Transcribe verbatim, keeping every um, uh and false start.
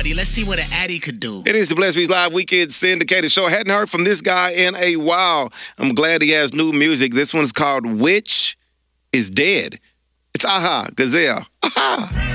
buddy. Let's see what an Addy could do. It is the Blessed Beats Live Weekend syndicated show. I hadn't heard from this guy in a while. I'm glad he has new music. This one's called Which Is Dead. It's Aha, Gazelle. Aha!